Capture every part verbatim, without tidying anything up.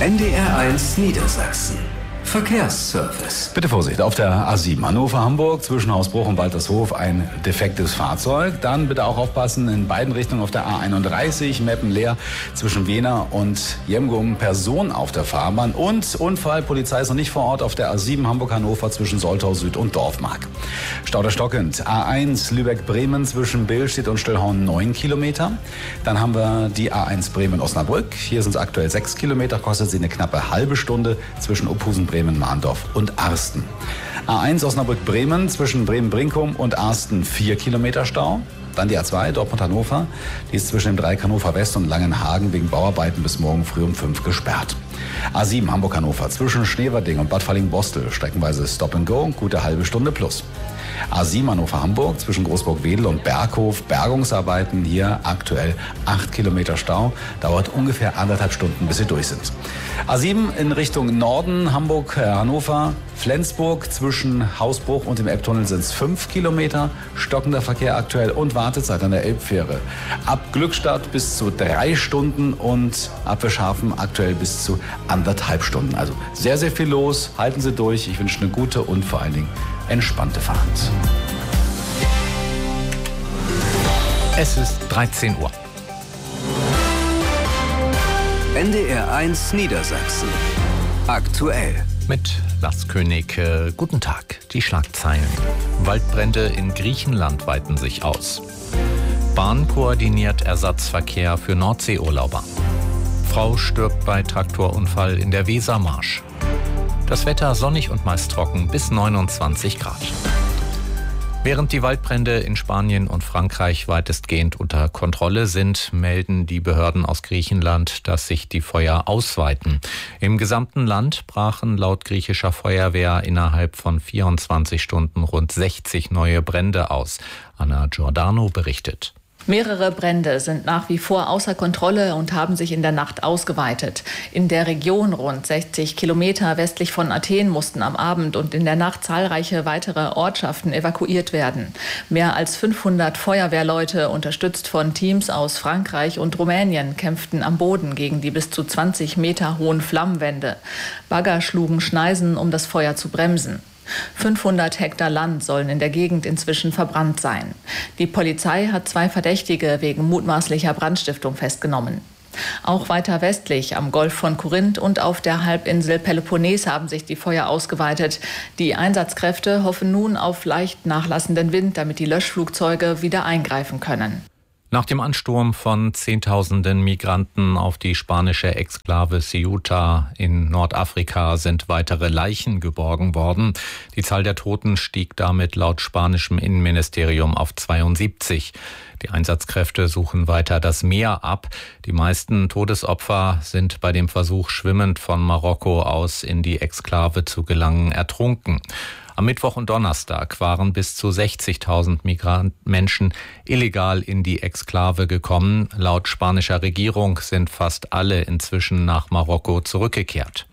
N D R eins Niedersachsen. Verkehrsservice. Bitte Vorsicht, auf der A sieben Hannover-Hamburg zwischen Hausbruch und Waltershof ein defektes Fahrzeug. Dann bitte auch aufpassen, in beiden Richtungen auf der A einunddreißig Meppen-Leer zwischen Wehner und Jemgum Person auf der Fahrbahn. Und Unfall, Polizei ist noch nicht vor Ort auf der A sieben Hamburg-Hannover zwischen Soltau Süd und Dorfmark. Stauder stockend, A eins Lübeck-Bremen zwischen Billstedt und Stillhorn neun Kilometer. Dann haben wir die A eins Bremen-Osnabrück. Hier sind es aktuell sechs Kilometer, kostet sie eine knappe halbe Stunde zwischen Uphusen, Bremen, Mahndorf und Arsten. A eins Osnabrück-Bremen zwischen Bremen-Brinkum und Arsten vier Kilometer Stau. Dann die A zwei Dortmund-Hannover, die ist zwischen dem Dreieck Hannover West und Langenhagen wegen Bauarbeiten bis morgen früh um fünf gesperrt. A sieben Hamburg-Hannover zwischen Schneverding und Bad Falling-Bostel streckenweise Stop and Go, gute halbe Stunde plus. A sieben Hannover-Hamburg zwischen Großburg-Wedel und Berghof, Bergungsarbeiten, hier aktuell acht Kilometer Stau, dauert ungefähr anderthalb Stunden, bis sie durch sind. A sieben in Richtung Norden, Hamburg, äh, Hannover, Flensburg zwischen Hausbruch und dem Elbtunnel sind es fünf Kilometer, stockender Verkehr aktuell und Wartezeit an der Elbfähre. Ab Glückstadt bis zu drei Stunden und ab Weschhafen aktuell bis zu anderthalb Stunden. Also sehr, sehr viel los, halten Sie durch, ich wünsche eine gute und vor allen Dingen entspannte Fahrt. Es ist dreizehn Uhr. N D R eins Niedersachsen. Aktuell. Mit Lars König. Äh, guten Tag. Die Schlagzeilen. Waldbrände in Griechenland weiten sich aus. Bahn koordiniert Ersatzverkehr für Nordseeurlauber. Frau stirbt bei Traktorunfall in der Wesermarsch. Das Wetter sonnig und meist trocken bis neunundzwanzig Grad. Während die Waldbrände in Spanien und Frankreich weitestgehend unter Kontrolle sind, melden die Behörden aus Griechenland, dass sich die Feuer ausweiten. Im gesamten Land brachen laut griechischer Feuerwehr innerhalb von vierundzwanzig Stunden rund sechzig neue Brände aus. Anna Giordano berichtet. Mehrere Brände sind nach wie vor außer Kontrolle und haben sich in der Nacht ausgeweitet. In der Region rund sechzig Kilometer westlich von Athen mussten am Abend und in der Nacht zahlreiche weitere Ortschaften evakuiert werden. Mehr als fünfhundert Feuerwehrleute, unterstützt von Teams aus Frankreich und Rumänien, kämpften am Boden gegen die bis zu zwanzig Meter hohen Flammenwände. Bagger schlugen Schneisen, um das Feuer zu bremsen. fünfhundert Hektar Land sollen in der Gegend inzwischen verbrannt sein. Die Polizei hat zwei Verdächtige wegen mutmaßlicher Brandstiftung festgenommen. Auch weiter westlich am Golf von Korinth und auf der Halbinsel Peloponnes haben sich die Feuer ausgeweitet. Die Einsatzkräfte hoffen nun auf leicht nachlassenden Wind, damit die Löschflugzeuge wieder eingreifen können. Nach dem Ansturm von Zehntausenden Migranten auf die spanische Exklave Ceuta in Nordafrika sind weitere Leichen geborgen worden. Die Zahl der Toten stieg damit laut spanischem Innenministerium auf zweiundsiebzig. Die Einsatzkräfte suchen weiter das Meer ab. Die meisten Todesopfer sind bei dem Versuch, schwimmend von Marokko aus in die Exklave zu gelangen, ertrunken. Am Mittwoch und Donnerstag waren bis zu sechzigtausend Migranten illegal in die Exklave gekommen. Laut spanischer Regierung sind fast alle inzwischen nach Marokko zurückgekehrt.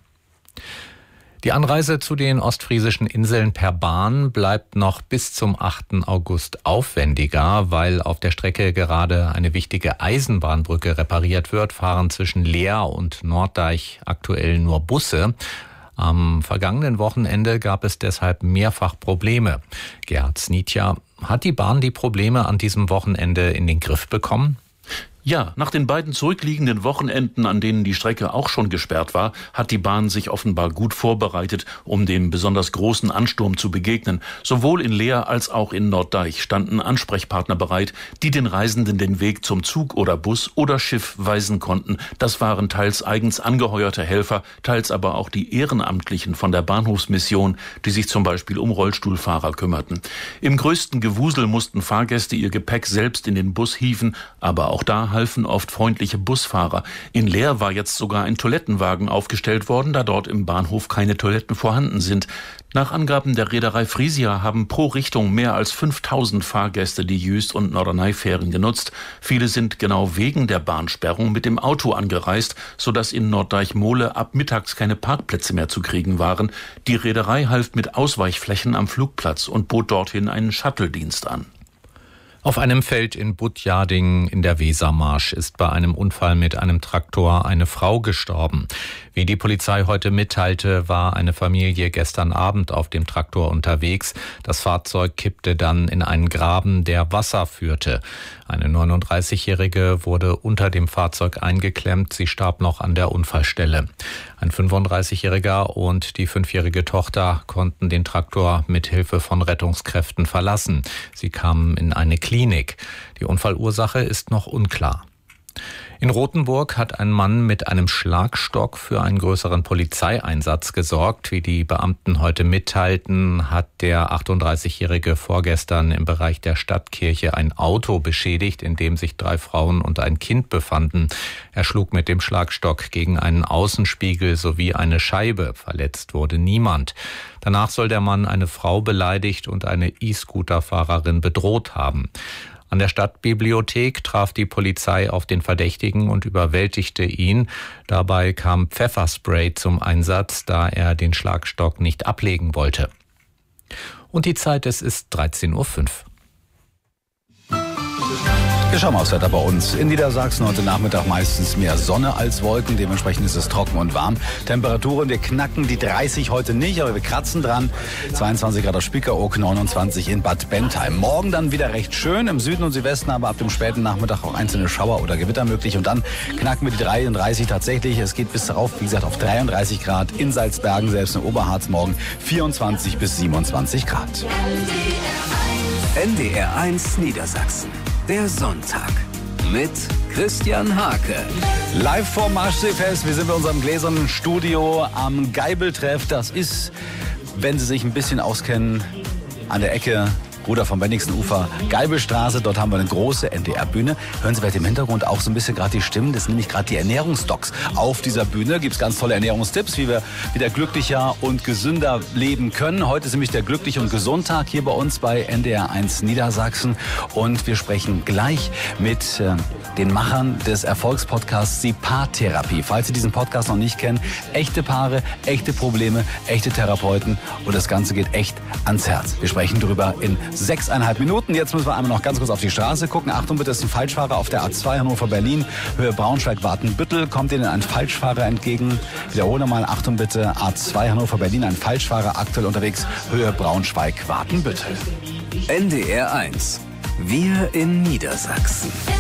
Die Anreise zu den ostfriesischen Inseln per Bahn bleibt noch bis zum achten August aufwendiger, weil auf der Strecke gerade eine wichtige Eisenbahnbrücke repariert wird, fahren zwischen Leer und Norddeich aktuell nur Busse. Am vergangenen Wochenende gab es deshalb mehrfach Probleme. Gerhard Snitja, hat die Bahn die Probleme an diesem Wochenende in den Griff bekommen? Ja, nach den beiden zurückliegenden Wochenenden, an denen die Strecke auch schon gesperrt war, hat die Bahn sich offenbar gut vorbereitet, um dem besonders großen Ansturm zu begegnen. Sowohl in Leer als auch in Norddeich standen Ansprechpartner bereit, die den Reisenden den Weg zum Zug oder Bus oder Schiff weisen konnten. Das waren teils eigens angeheuerte Helfer, teils aber auch die Ehrenamtlichen von der Bahnhofsmission, die sich zum Beispiel um Rollstuhlfahrer kümmerten. Im größten Gewusel mussten Fahrgäste ihr Gepäck selbst in den Bus hieven, aber auch da halfen oft freundliche Busfahrer. In Leer war jetzt sogar ein Toilettenwagen aufgestellt worden, da dort im Bahnhof keine Toiletten vorhanden sind. Nach Angaben der Reederei Frisia haben pro Richtung mehr als fünftausend Fahrgäste die Jüst- und Norderney-Fähren genutzt. Viele sind genau wegen der Bahnsperrung mit dem Auto angereist, sodass in Norddeich-Mohle ab mittags keine Parkplätze mehr zu kriegen waren. Die Reederei half mit Ausweichflächen am Flugplatz und bot dorthin einen Shuttle-Dienst an. Auf einem Feld in Budjading in der Wesermarsch ist bei einem Unfall mit einem Traktor eine Frau gestorben. Wie die Polizei heute mitteilte, war eine Familie gestern Abend auf dem Traktor unterwegs. Das Fahrzeug kippte dann in einen Graben, der Wasser führte. Eine neununddreißigjährige wurde unter dem Fahrzeug eingeklemmt. Sie starb noch an der Unfallstelle. Ein fünfunddreißigjähriger und die fünfjährige Tochter konnten den Traktor mit Hilfe von Rettungskräften verlassen. Sie kamen in eine Klinik. Die Unfallursache ist noch unklar. In Rothenburg hat ein Mann mit einem Schlagstock für einen größeren Polizeieinsatz gesorgt. Wie die Beamten heute mitteilten, hat der achtunddreißigjährige vorgestern im Bereich der Stadtkirche ein Auto beschädigt, in dem sich drei Frauen und ein Kind befanden. Er schlug mit dem Schlagstock gegen einen Außenspiegel sowie eine Scheibe. Verletzt wurde niemand. Danach soll der Mann eine Frau beleidigt und eine E-Scooter-Fahrerin bedroht haben. An der Stadtbibliothek traf die Polizei auf den Verdächtigen und überwältigte ihn. Dabei kam Pfefferspray zum Einsatz, da er den Schlagstock nicht ablegen wollte. Und die Zeit, es ist dreizehn Uhr fünf. Wir schauen mal aufs Wetter bei uns. In Niedersachsen heute Nachmittag meistens mehr Sonne als Wolken. Dementsprechend ist es trocken und warm. Temperaturen, wir knacken die dreißig heute nicht, aber wir kratzen dran. zweiundzwanzig Grad auf Spiekeroog, neunundzwanzig in Bad Bentheim. Morgen dann wieder recht schön. Im Süden und Südwesten aber ab dem späten Nachmittag auch einzelne Schauer oder Gewitter möglich. Und dann knacken wir die dreiunddreißig tatsächlich. Es geht bis darauf, wie gesagt, auf dreiunddreißig Grad in Salzbergen, selbst im Oberharz morgen vierundzwanzig bis siebenundzwanzig Grad. N D R eins Niedersachsen. Der Sonntag mit Christian Hake. Live vom Marschseefest. Wir sind bei unserem gläsernen Studio am Geibeltreff. Das ist, wenn Sie sich ein bisschen auskennen, an der Ecke Bruder vom Bennigsen Ufer, Geibelstraße. Dort haben wir eine große N D R-Bühne. Hören Sie vielleicht im Hintergrund auch so ein bisschen gerade die Stimmen. Das sind nämlich gerade die Ernährungsdocs. Auf dieser Bühne gibt es ganz tolle Ernährungstipps, wie wir wieder glücklicher und gesünder leben können. Heute ist nämlich der Glücklich- und Gesundtag hier bei uns bei N D R eins Niedersachsen. Und wir sprechen gleich mit äh, den Machern des Erfolgspodcasts Die Paartherapie. Falls Sie diesen Podcast noch nicht kennen, echte Paare, echte Probleme, echte Therapeuten. Und das Ganze geht echt ans Herz. Wir sprechen darüber in sechseinhalb Minuten. Jetzt müssen wir einmal noch ganz kurz auf die Straße gucken. Achtung bitte, ist ein Falschfahrer auf der A zwei Hannover-Berlin, Höhe Braunschweig-Wartenbüttel. Kommt Ihnen ein Falschfahrer entgegen. Wiederhole mal, Achtung bitte, A zwei Hannover-Berlin, ein Falschfahrer aktuell unterwegs, Höhe Braunschweig-Wartenbüttel. N D R eins. Wir in Niedersachsen.